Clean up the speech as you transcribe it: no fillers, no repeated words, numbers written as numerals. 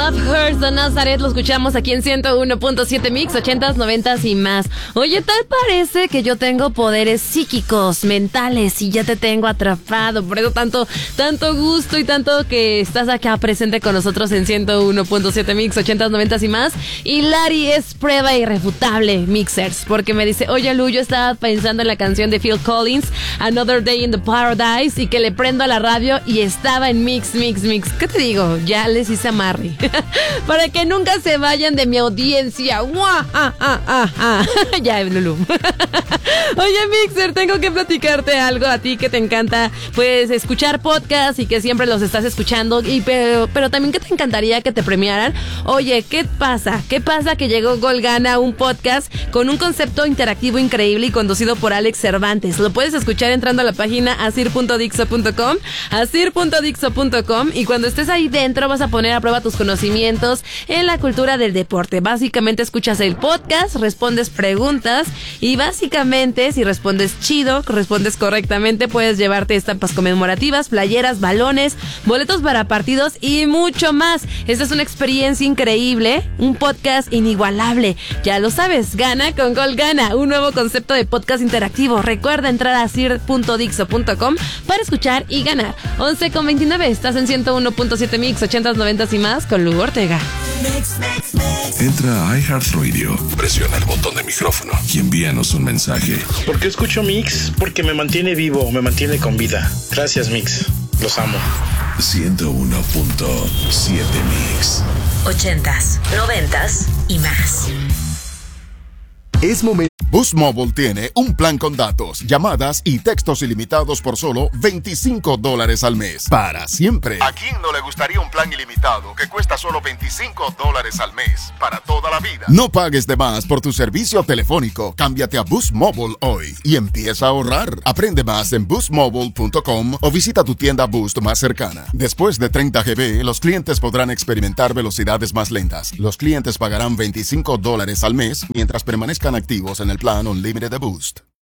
Love Hurts de Nazareth lo escuchamos aquí en 101.7 Mix, 80s, 90s y más. Oye, tal parece que yo tengo poderes psíquicos, mentales y ya te tengo atrapado. Por eso tanto gusto y tanto que estás acá presente con nosotros en 101.7 Mix, 80s, 90s y más. Y Lari es prueba irrefutable, Mixers, porque me dice, oye Lu, yo estaba pensando en la canción de Phil Collins, Another Day in the Paradise, y que le prendo a la radio y estaba en Mix. ¿Qué te digo? Ya les hice amarre. Para que nunca se vayan de mi audiencia. Ya, Lulu. Oye, Mixer, tengo que platicarte algo a ti que te encanta, pues, escuchar podcasts y que siempre los estás escuchando, pero también que te encantaría que te premiaran. Oye, ¿qué pasa? ¿Qué pasa que llegó Gol Gana, un podcast con un concepto interactivo increíble y conducido por Alex Cervantes? Lo puedes escuchar entrando a la página asir.dixo.com, y cuando estés ahí dentro vas a poner a prueba tus conocimientos en la cultura del deporte. Básicamente escuchas el podcast, respondes preguntas y básicamente si respondes chido, respondes correctamente, puedes llevarte estampas conmemorativas, playeras, balones, boletos para partidos y mucho más. Esta es una experiencia increíble, un podcast inigualable. Ya lo sabes, gana con Gol Gana, un nuevo concepto de podcast interactivo. Recuerda entrar a asir.dixo.com para escuchar y ganar. 11:29, estás en 101.7 Mix, 80s, 90s y más con Lu Ortega. Entra a iHeartRadio, presiona el botón de micrófono y envíanos un mensaje. ¿Por qué escucho Mix? Porque me mantiene vivo, me mantiene con vida. Gracias, Mix. Los amo. 101.7 Mix. 80s, 90s y más. Es momento. Boost Mobile tiene un plan con datos, llamadas y textos ilimitados por solo $25 al mes. Para siempre. ¿A quién no le gustaría un plan ilimitado que cuesta solo $25 al mes? Para toda la vida. No pagues de más por tu servicio telefónico. Cámbiate a Boost Mobile hoy y empieza a ahorrar. Aprende más en boostmobile.com o visita tu tienda Boost más cercana. Después de 30 GB, los clientes podrán experimentar velocidades más lentas. Los clientes pagarán $25 al mes mientras permanezcan activos en el plan Unlimited de Boost.